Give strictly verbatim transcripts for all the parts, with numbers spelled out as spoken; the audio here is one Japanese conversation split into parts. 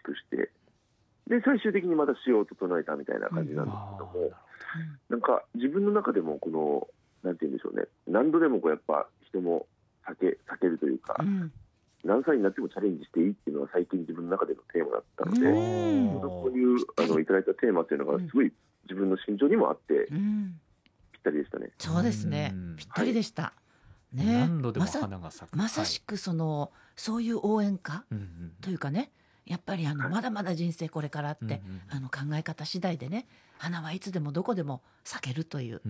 くして、で最終的にまた詩を整えたみたいな感じなんですけども、うん、なんか自分の中でもこのなんて言うんでしょうね、何度でもこうやっぱ人も避け、避けるというか、うん、何歳になってもチャレンジしていいっていうのは最近自分の中でのテーマだったので、うん、こういうあのいただいたテーマっていうのがすごい自分の心情にもあって、うん、ぴったりでしたね。 そうですね、ぴったりでした、はい、ね、 何度でも花が咲く、 まさ、まさしくその、はい、そういう応援歌、うんうん、というかね、やっぱりあの、はい、まだまだ人生これからって、うんうん、あの考え方次第でね、花はいつでもどこでも咲けるという、うん、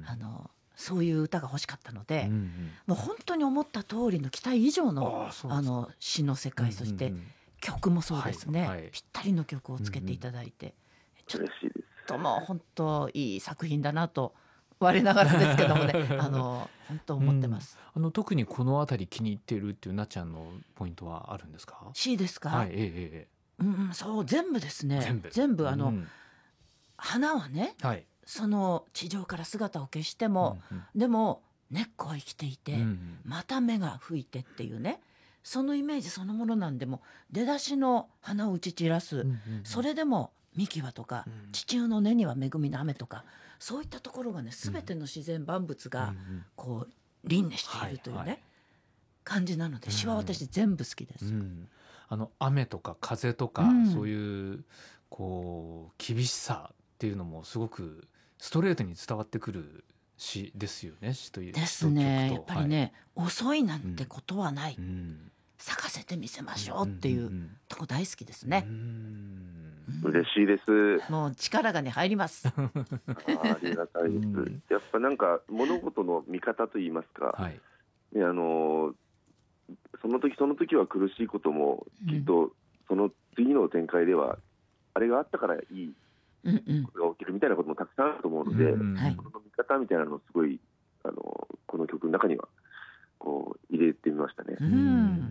あのそういう歌が欲しかったので、うんうん、もう本当に思った通りの期待以上の、あの詩の世界、うんうんうん、そして曲もそうですね、はいはい、ぴったりの曲をつけていただいて、うんうん、ちょっともう本当いい作品だなと我ながらですけどもねあの本当思ってます、 うん、あの特にこのあたり気に入っているっていうなっちゃんのポイントはあるんですか？ C ですか？ はい、ええ、 うん、そう全部ですね、全部、全部あの、うん、花はね、はい、その地上から姿を消しても、うんうん、でも根っこは生きていて、うんうん、また芽が吹いてっていうね、そのイメージそのものなんで、も出だしの花を打ち散らす、うんうんうん、それでも幹はとか、うん、地中の根には恵みの雨とか、そういったところがね、全ての自然万物がこう輪廻しているというね、はいはい、感じなので、詩は私全部好きです、うんうん、 あの雨とか風とか、うん、そういうこう厳しさっていうのもすごくストレートに伝わってくる詩ですよね。詩というですね。やっぱりね、はい、遅いなんてことはない、うん、咲かせてみせましょうっていうとこ大好きですね。うんうん、嬉しいです。 もう力がね入りますあ, ありがたいです、うん、やっぱなんか物事の見方といいますか、はい、ね、あのその時その時は苦しいこともきっとその次の展開ではあれがあったからいいことが起きるみたいなこともたくさんあると思うので、うんうん、この見方みたいなのをすごいあのこの曲の中にはこう入れてみましたね、うん、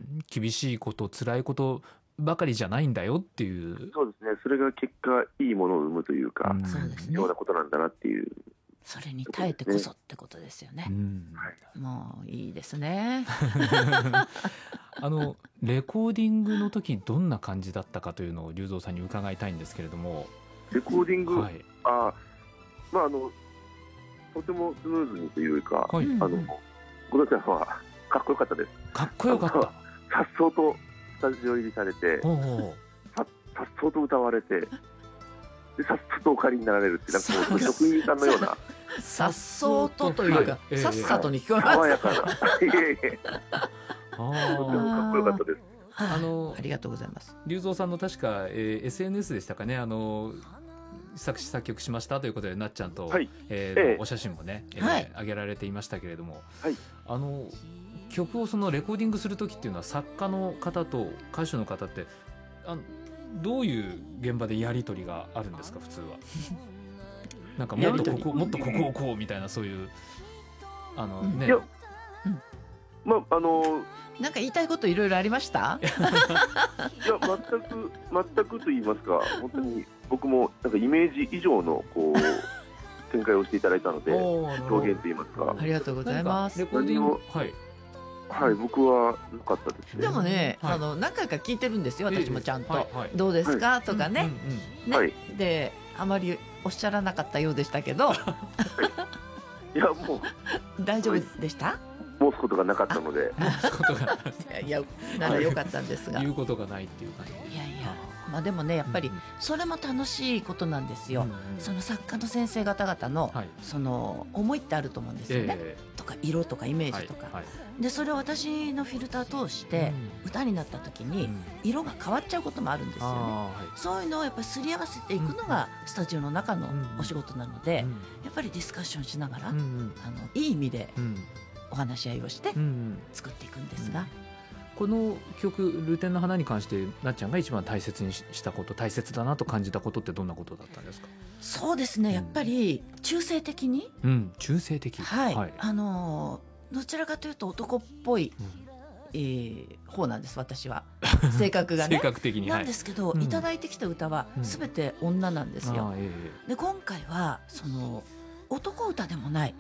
厳しいこと辛いことばかりじゃないんだよっていう。 そうですね、それが結果いいものを生むというか、うん、そうですね、ようなことなんだなっていう、 それに耐えてこそってことですよね、うん、はい、もういいですねあのレコーディングの時どんな感じだったかというのを龍造さんに伺いたいんですけれども。 レコーディング、はい、あ、まああのとてもスムーズにというか、はい、あの小田ちゃんはかっこよかったです。 かっこよかった。 さっそうとスタジオ入りされて、さっそうと歌われて、でさっそうとお借りになられるって、なんかもう職員さんのようなさっそうとというか、はい、さっさとに聞こえます。 爽やかな。いえいえ。とてもかっこよかったです。 あのありがとうございます。 龍造さんの確か、えー、エスエヌエス でしたかね、あの作詞作曲しましたということでなっちゃんと、はい、えーええ、お写真もね、えーはい、上げられていましたけれども、はい、あの曲をそのレコーディングする時っていうのは作家の方と歌手の方ってあのどういう現場でやり取りがあるんですか普通はなんかもっとここもっとここをこうみたいな、そういうあの、ね、 いや、うん、まああのなんか言いたいこといろいろありましたいや全く全くと言いますか、本当に僕もなんかイメージ以上のこう展開をしていただいたので表現と言いますか。 ありがとうございます。 レコーディング、はいはい、僕は良かったですね。 でもね、はい、あの何回か聞いてるんですよ、私もちゃんと、はいはい、どうですか、はい、とかね、うんうんね、はい、であまりおっしゃらなかったようでしたけど、はい、 いやもう大丈夫でした？ 申すことがなかったので申すことがいやなら良かったんですが、 言うことがないっていう感じ。 いやいや、まあでもね、やっぱりそれも楽しいことなんですよ、うんうん、その作家の先生方々の、はい、その思いってあると思うんですよね、えー、とか色とかイメージとか、はいはい、でそれを私のフィルター通して歌になった時に色が変わっちゃうこともあるんですよね、うん、はい、そういうのをやっぱりすり合わせていくのがスタジオの中のお仕事なので、うんうん、やっぱりディスカッションしながら、うんうん、あのいい意味で、うん、お話し合いをして作っていくんですが、うんうん、 この曲ルテンの花に関してなっちゃんが一番大切にしたこと、大切だなと感じたことってどんなことだったんですか？ そうですね、やっぱり中性的に、 うん、中性的、 はい、はい、あのどちらかというと男っぽい、うん、えー、方なんです私は性格がね性格的になんですけど、はい、いただいてきた歌は全て女なんですよ、うん、えー、で今回はその男歌でもない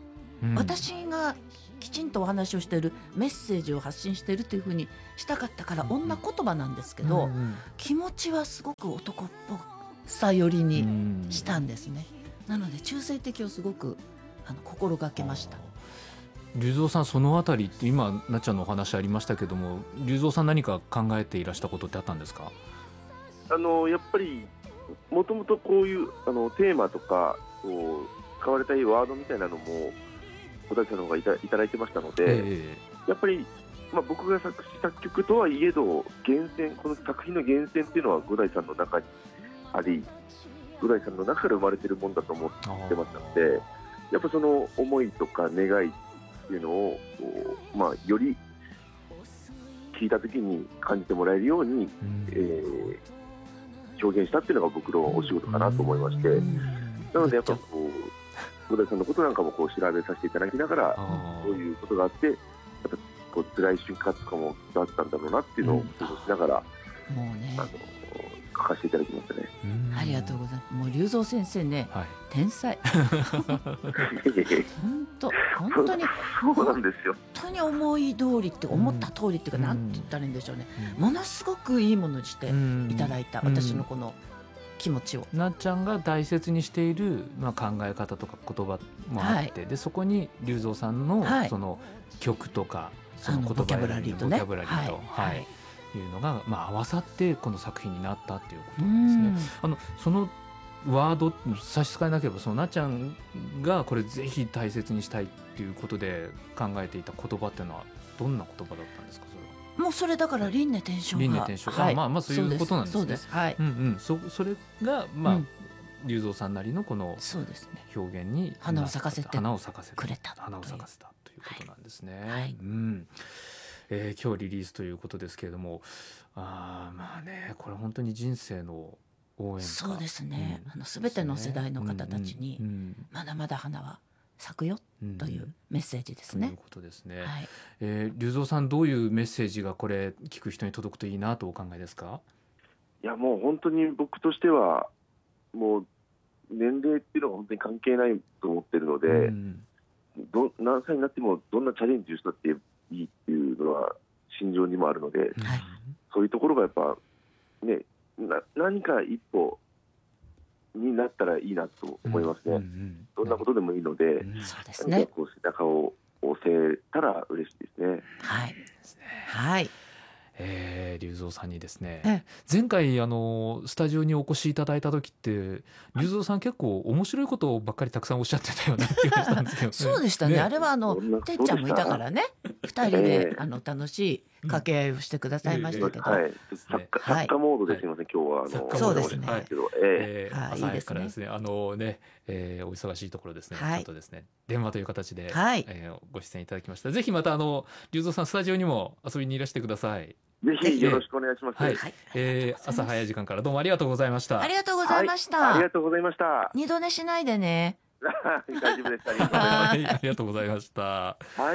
うん、私がきちんとお話をしているメッセージを発信しているというふうにしたかったから女言葉なんですけど、うんうん、気持ちはすごく男っぽさ寄りにしたんですね、うん、なので中性的をすごくあの心がけました。 龍造さん、そのあたりって今なっちゃんのお話ありましたけども、龍造さん何か考えていらしたことってあったんですか？ あのやっぱりもともとこういうあのテーマとかこう使われたいワードみたいなのも小田さんの方がいた、いただいてましたので、えー、やっぱり、まあ、僕が作詞作曲とはいえど源泉この作品の源泉っていうのは五代さんの中にあり、五代さんの中から生まれているものだと思ってましたので、やっぱその思いとか願いっていうのを、まあ、より聞いた時に感じてもらえるように、うんえー、表現したっていうのが僕のお仕事かなと思いまして、なのでやっぱこう五代さんのことなんかもこう調べさせていただきながら、そういうことがあってやっぱこう辛い瞬間とかもあったんだろうなっていうのを想像しながら、うん、もうねあの書かせていただきましたね。 ありがとうございます。もう龍造先生ね、はい、天才本当本当にそうなんですよ。 本当に思い通りって思った通りっていうか、うん、なんて言ったらいいんでしょうね、うん、ものすごくいいものにしていただいた、うん、私のこの気持ちをなっちゃんが大切にしている、まあ、考え方とか言葉もあって、はい、でそこに龍造さんの、はい、その曲とかその言葉ボキャブラリーとね、 ボキャブラリーと、はいはい、いうのが、まあ、合わさってこの作品になったっていうことなんですね。あのそのワード差し支えなければ、そのなっちゃんがこれぜひ大切にしたいっていうことで考えていた言葉っていうのはどんな言葉だったんですか？それはもうそれだから輪廻転生が輪廻転生、はい、あまあまあそういうことなんですね。そうです、はい、うんうん、そ, それがまあ、うん、龍造さんなりのこの表現に花を咲かせて花を咲かせてくれた花を咲かせたということなんですね。はい、うんえー、今日リリースということですけれども、あまあねこれ本当に人生の応援歌。 そうですね、うん、あの全ての世代の方たちに、うんうん、まだまだ花は咲くよというメッセージですね。 ということですね。はい、えー、龍造さん、どういうメッセージがこれ聞く人に届くといいなとお考えですか？ いやもう本当に僕としてはもう年齢っていうのは本当に関係ないと思ってるので、うん、ど何歳になってもどんなチャレンジをしたっていいっていうのは心情にもあるので、はい、そういうところがやっぱねな何か一歩になったらいいなと思いますね。うんうんうん、どんなことでもいいので、うん、そうですね、こう背中を押せたら嬉しいですね。 はい、はい、 えー、龍造さんにですね、前回あのスタジオにお越しいただいた時って龍造さん結構面白いことばっかりたくさんおっしゃってたよなって気がしたんですけど、ね、 そうでしたね。あれはあのてっちゃんもいたからね、二人で、えー、あの楽しい掛け合いをしてくださいましたけど、 はい、作家、作家モードですいません、今日はあのそうですね、 はい、えーはい、朝早くからですね、あのね、えー、お忙しいところですね、はい、ちょっとですね電話という形で、はいえー、ご出演いただきました。ぜひまたあの龍造さんスタジオにも遊びにいらしてください。 ぜひよろしくお願いします。はい、 えー、朝早い時間からどうもありがとうございました。 ありがとうございました。 はい、ありがとうございました。 二度寝しないでね。 大丈夫です。ありがとうございます。はい、 ありがとうございました。 はい、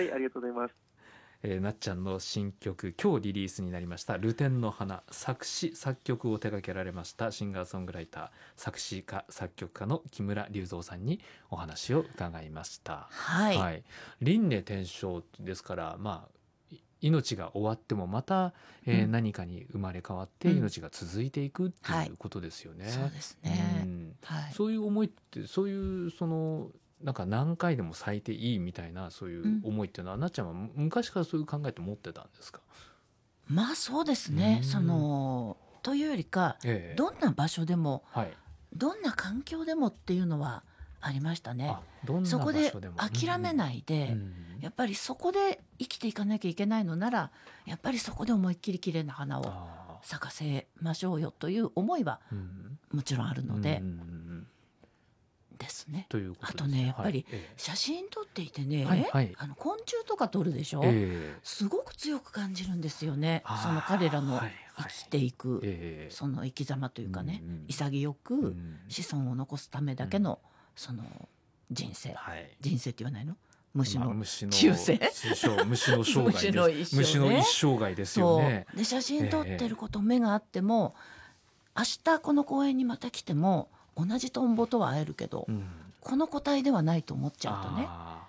ありがとうございます。 えー、なっちゃんの新曲今日リリースになりましたルテンの花、作詞作曲を手掛けられましたシンガーソングライター作詞家作曲家の木村龍造さんにお話を伺いました。 はい、はい、 輪廻転生ですから、まあ命が終わってもまた、えーうん、何かに生まれ変わって命が続いていくっていうことですよね。 はい、そうですね、うんはい、そういう思いってそういうそのなんか何回でも咲いていいみたいなそういう思いっていうのは、うん、なっちゃんは昔からそういう考えって持ってたんですか？ まあそうですね、そのというよりか、ええ、どんな場所でも、はい、どんな環境でもっていうのはありましたね。そこで諦めないで、うんうん、やっぱりそこで生きていかなきゃいけないのならやっぱりそこで思いっきり綺麗な花を咲かせましょうよという思いはもちろんあるので、うんうんうんですね。ということです。あとねやっぱり写真撮っていてね、はいはい、あの昆虫とか撮るでしょ、えー、すごく強く感じるんですよね。その彼らの生きていく、はいはい、その生き様というかね、うんうん、潔く子孫を残すためだけの、うんその人生、はい、人生って言わないの？虫の中世、 まあ、虫の生涯です虫の一生涯ですよね。 で写真撮ってること目があっても、えー、明日この公園にまた来ても同じトンボとは会えるけど、うん、この個体ではないと思っちゃうとね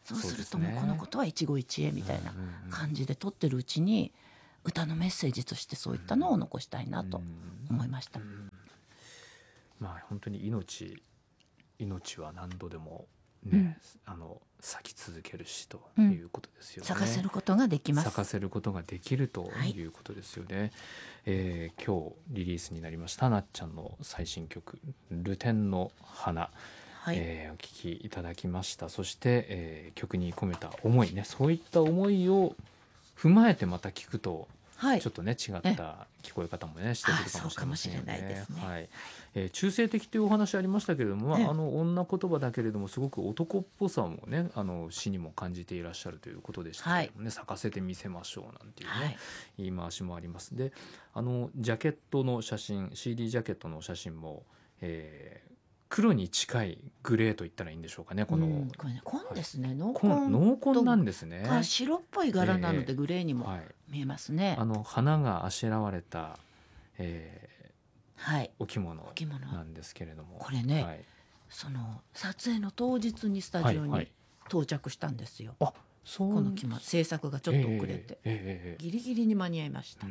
そうするともうこのことは一期一会みたいな感じで撮ってるうちに歌のメッセージとしてそういったのを残したいなと思いました。 まあ本当に命命は何度でもね、うん、あの咲き続けるしということですよね、 うん、咲かせることができます。 咲かせることができるということですよね、はい。えー、今日リリースになりましたなっちゃんの最新曲ルテンの花、はい、えー、お聴きいただきました。そして、えー、曲に込めた思いね、そういった思いを踏まえてまた聞くと、はい、ちょっとね違った聞こえ方もねしてくるかもしれませんよね。 そうかもしれないですね。 はい、えー、中性的というお話ありましたけれども、あの女言葉だけれどもすごく男っぽさもねあの詩にも感じていらっしゃるということでしたけれどもね、はい、咲かせてみせましょうなんていうね、はい、言い回しもあります。で、あのジャケットの写真 シーディー ジャケットの写真も、えー黒に近いグレーと言ったらいいんでしょうかね。この、うん、 これね紺ですね、はい、濃紺濃紺なんですね。 白っぽい柄なのでグレーにも見えますね、 えーはい、あの花があしらわれた、えーはい、お着物なんですけれども、 これね、はい、その撮影の当日にスタジオに到着したんですよ、はいはい、あそうこの着物制作がちょっと遅れて、えーえー、ギリギリに間に合いました。うん、うん、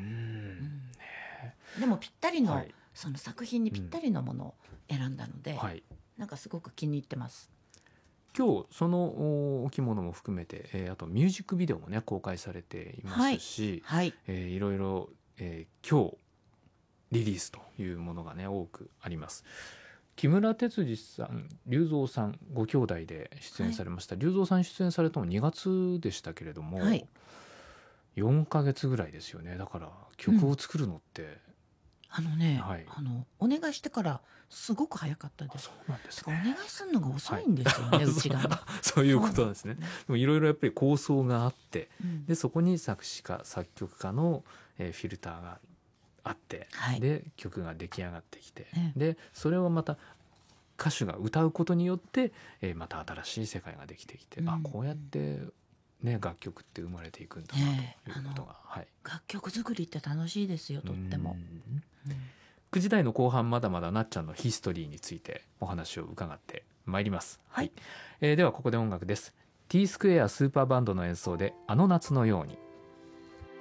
でもぴったりの、はい、その作品にぴったりのものを選んだので、うん、はい、なんかすごく気に入ってます。 今日そのお着物も含めて、えー、あとミュージックビデオもね公開されていますし、はいはい、えー、いろいろ、えー、今日リリースというものがね多くあります。木村哲司さん、龍造さんご兄弟で出演されました、はい、龍造さん出演されたのにがつでしたけれども、はい、よんかげつぐらいですよね。だから曲を作るのって、うん、 あのね、はい、あのお願いしてからすごく早かったです。 そうなんですね。 お願いするのが遅いんですよね、はい、うちが、ね、 そういうことなんですね。でもいろいろやっぱり構想があって、うん、でそこに作詞家作曲家の、えー、フィルターがあって、はい、で曲が出来上がってきて、うん、でそれをまた歌手が歌うことによって、えー、また新しい世界ができてきて、うん、あこうやってね、楽曲って生まれていくんだなということが、はい、 楽曲作りって楽しいですよ、とっても。 うん、くじ台の後半まだまだなっちゃんのヒストリーについてお話を伺ってまいります、はいはい。えー、ではここで音楽です。 T スクエアスーパーバンドの演奏であの夏のように。